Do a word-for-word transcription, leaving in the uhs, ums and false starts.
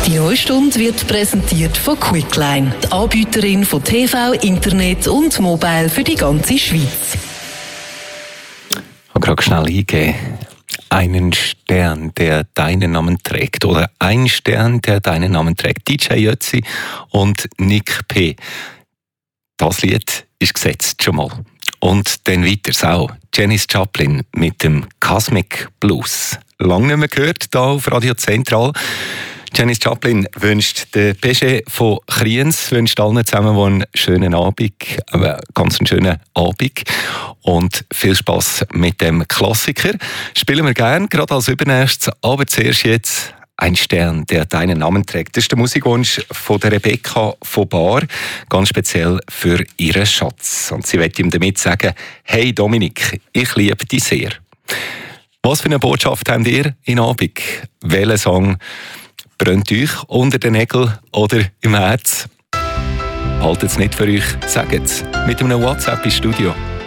Die neue Stunde wird präsentiert von Quickline, die Anbieterin von T V, Internet und Mobile für die ganze Schweiz. Ich habe gerade schnell eingegeben. Einen Stern, der deinen Namen trägt. Oder ein Stern, der deinen Namen trägt. D J Ötzi und Nick P. Das Lied ist gesetzt schon mal. Und dann weiter auch. Janis Joplin mit dem Cosmic Blues. Lange nicht mehr gehört, hier auf Radio Zentral. Janis Joplin wünscht der P G von Kriens, wünscht allen zusammen einen schönen Abend, äh, ganz einen schönen Abend und viel Spass mit dem Klassiker. Spielen wir gerne, gerade als Übernächstes, aber zuerst jetzt ein Stern, der deinen Namen trägt. Das ist der Musikwunsch von der Rebecca von Bar, ganz speziell für ihren Schatz. Und sie will ihm damit sagen, hey Dominik, ich liebe dich sehr. Was für eine Botschaft habt ihr in Abend? Welchen Song brennt euch unter den Nägeln oder im Herz? Haltet es nicht für euch, sagt es mit einem WhatsApp ins Studio.